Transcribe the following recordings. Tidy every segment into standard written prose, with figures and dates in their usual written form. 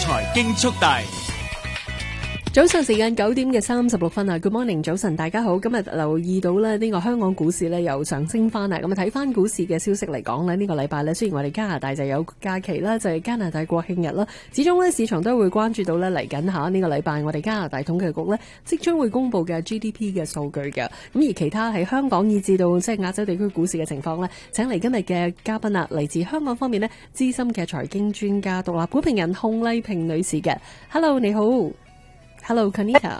財經速遞。 早上時間9點嘅36分啊 ，Good morning， 早晨大家好。今日留意到咧呢個香港股市咧又上升翻啦。咁啊睇翻股市嘅消息嚟講咧，呢個禮拜咧雖然我哋加拿大就有假期啦，就係加拿大國慶日啦，始終咧市場都會關注到咧嚟緊下呢個禮拜我哋加拿大統計局咧即將會公布嘅 GDP 嘅數據嘅。咁而其他喺香港以至到即係亞洲地區股市嘅情況咧，請嚟今日嘅嘉賓啊，嚟自香港方面咧資深嘅財經專家、獨立股評人洪麗萍女士嘅。Hello， 你好。Hello Kanita，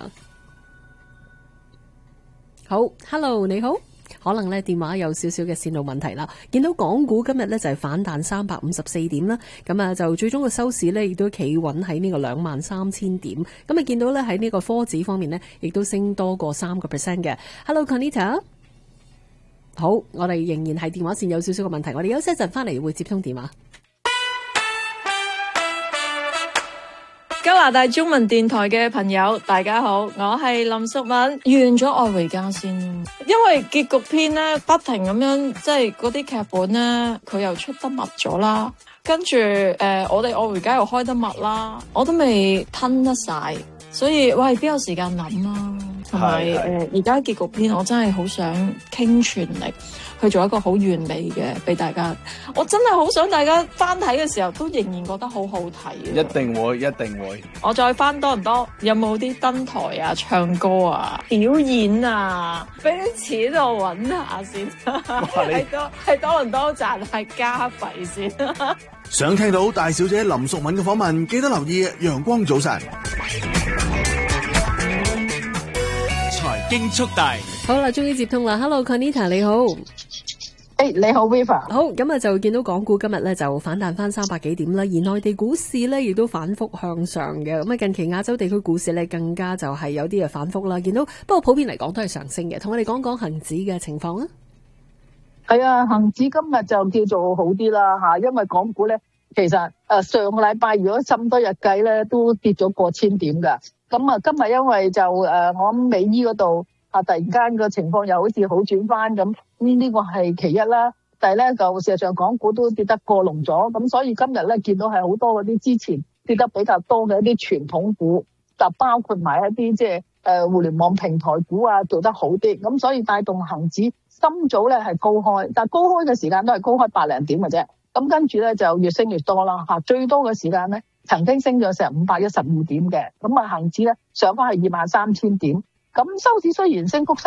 好 ，Hello 你好，可能咧電話有少少嘅線路問題啦。見到港股今日咧就係反彈354點啦，咁啊就最終嘅收市咧亦都企穩喺呢個23,000點。咁啊見到咧喺呢個科指方面咧，亦都升多過3% 嘅。Hello Kanita， 好，我哋仍然係電話線有少少嘅問題，我哋休息一陣翻嚟會接通電話。 加拿大中文電台嘅朋友大家好，我係林淑敏。完咗愛回家先，因為結局篇咧不停咁樣，即係嗰啲劇本咧佢又出得密咗啦，跟住我哋愛回家又開得密啦，我都未吞得晒，所以喂邊有時間諗啊？同埋而家結局篇我真係好想傾全力去做一個好完美嘅俾大家，我真係好想大家翻睇嘅時候都仍然覺得好好睇。 一定會，一定會。 我再翻多唔多？有冇啲登台啊、唱歌啊、表演啊？俾啲錢我揾下先。喺多倫多賺係加幣先。 想聽到大小姐林淑敏嘅訪問，記得留意陽光早晨。 財經速遞， 好啦，終於接通啦。Hello Kanita， 你好。 你好 Viva。 好，咁啊就見到港股今日咧就反彈翻300幾點啦，而內地股市咧亦都反覆向上嘅。咁啊近期亞洲地區股市咧更加就係有啲嘅反覆啦，見到不過普遍嚟講都係上升嘅。同我哋講講恒指嘅情況啊。 係啊，恒指今日就叫做好啲啦吓，因為港股咧其實上個禮拜如果咁多日計咧都跌咗過千點噶。咁啊今日因為就我諗美伊嗰度突然間個情況又好似好轉翻咁，呢個係其一啦。但係咧就事實上港股都跌得過龍咗，咁所以今日咧見到係好多嗰啲之前跌得比較多嘅一啲傳統股，就包括埋一啲即係互聯網平台股啊做得好啲，咁所以帶動恒指今早咧係高開，但係高開嘅時間都係高開百零點嘅啫。咁跟住咧就越升越多啦嚇，最多嘅時間咧曾經升咗成512點嘅，咁啊恒指咧上翻去23,000點，咁收市雖然升幅